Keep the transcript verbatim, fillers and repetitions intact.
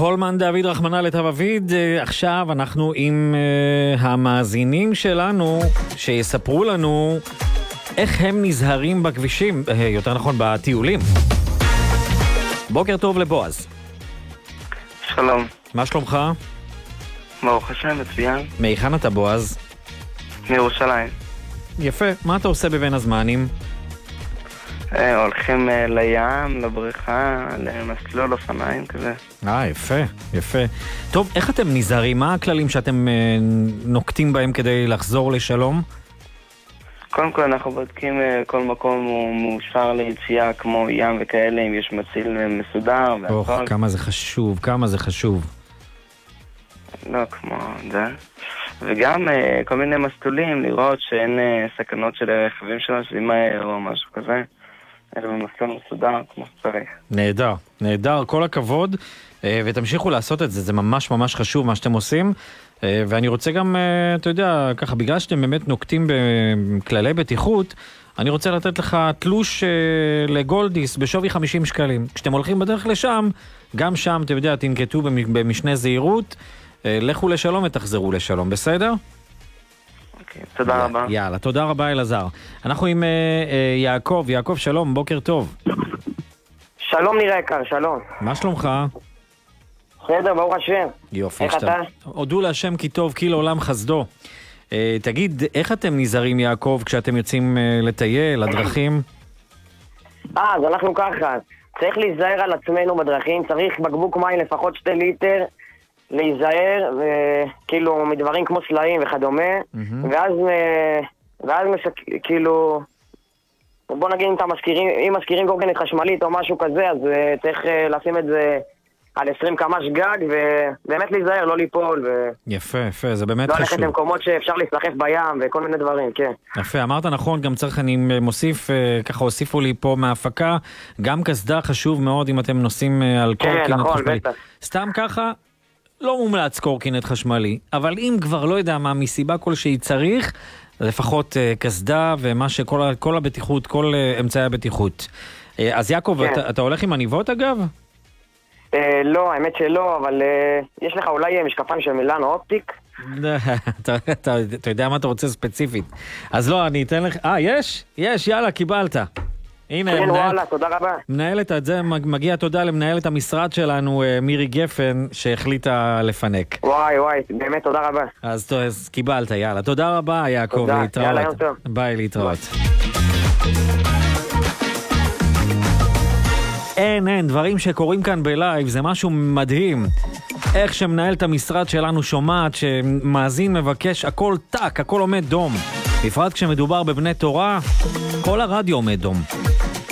קולמן דוד רחמנא לטב אביד. עכשיו אנחנו עם uh, המאזינים שלנו שיספרו לנו איך הם נזהרים בכבישים, uh, יותר נכון בטיולים. בוקר טוב לבועז. שלום. מה שלומך? ברוך השם, מצוין. מהיכן אתה בועז? מירושלים. יפה, מה אתה עושה בבין הזמנים? אה, הולכים אה, לים, לבריכה, למסלול אופניים כזה. אה, יפה, יפה. טוב, איך אתם נזהרים? מה הכללים שאתם אה, נוקטים בהם כדי לחזור לשלום? קודם כל אנחנו בודקים אה, כל מקום הוא מאושר ליציאה כמו ים וכאלה, אם יש מציל אה, מסודר והכל. אוח, כמה זה חשוב, כמה זה חשוב. לא כמו זה. וגם אה, כל מיני מסלולים, לראות שאין אה, סכנות של הרכבים שלנו, שזה מהר או משהו כזה. אלא במסלול מסודר כמו שצריך. נהדר, נהדר, כל הכבוד, ותמשיכו לעשות את זה, זה ממש ממש חשוב מה שאתם עושים, ואני רוצה גם, אתה יודע, ככה, בגלל שאתם באמת נוקטים בכללי בטיחות, אני רוצה לתת לך תלוש לגולדיס בשווי חמישים שקלים. כשאתם הולכים בדרך לשם, גם שם, אתה יודע, תנקטו במשנה זהירות, לכו לשלום ותחזרו לשלום, בסדר? תודה רבה. יאללה, תודה רבה אלעזר. אנחנו עם יעקב, יעקב שלום, בוקר טוב. שלום נראה יקר, שלום. מה שלומך? בסדר, ברוך השם. יופי. איך אתה? הודו להשם כי טוב, כי לעולם חסדו. תגיד, איך אתם נזהרים יעקב כשאתם יוצאים לטייל, לדרכים? אה, אז אנחנו ככה. צריך להיזהר על עצמנו בדרכים, צריך בקבוק מים לפחות שתי ליטר. להיזהר, וכאילו, מדברים כמו סלעים וכדומה, mm-hmm. ואז, ואז משק, כאילו, בוא נגיד אם אתה מזכירים, אם מזכירים קורקינט חשמלית או משהו כזה, אז צריך לשים את זה על עשרים קמ"ש גג, ובאמת להיזהר, לא ליפול, ו... יפה, יפה, זה באמת לא חשוב. ללכת למקומות שאפשר להסתחף בים, וכל מיני דברים, כן. יפה, אמרת נכון, גם צריך, אני מוסיף, ככה הוסיפו לי פה מההפקה, גם קסדה חשוב מאוד אם אתם נוסעים על קורקינט כן, נכון, חשמלי. בטח. סתם ככה, לא מומלץ קורקינט חשמלי, אבל אם כבר לא יודע מה מסיבה כלשהי צריך, לפחות uh, קסדה ומה שכל כל הבטיחות, כל uh, אמצעי הבטיחות. Uh, אז יעקב, כן. אתה, אתה הולך עם עניבות אגב? Uh, לא, האמת שלא, אבל uh, יש לך אולי משקפיים של מילאנו אופטיק? אתה, אתה, אתה יודע מה אתה רוצה ספציפית. אז לא, אני אתן לך... אה, יש? יש, יאללה, קיבלת. הנה, כן, מנהל... וואלה, תודה רבה. מנהלת את זה, מגיע תודה למנהלת המשרד שלנו, מירי גפן, שהחליטה לפנק. וואי, וואי, באמת תודה רבה. אז, טוב, אז קיבלת, יאללה. תודה רבה, יעקב, תודה, להתראות. יאללה, יום טוב. ביי, להתראות. אין, אין, דברים שקורים כאן בלייב, זה משהו מדהים. איך שמנהלת המשרד שלנו שומעת, שמאזין מבקש, הכל טק, הכל עומד דום. בפרט כשמדובר בבני תורה, כל הרדיו עומד דום.